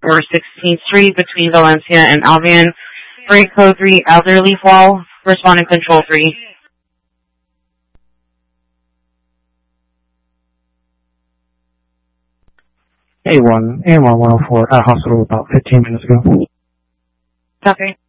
or 16th Street between Valencia and Albion. Break code 3, elderly fall. Responding control 3. A1, AMR 104 at hospital about 15 minutes ago. Copy.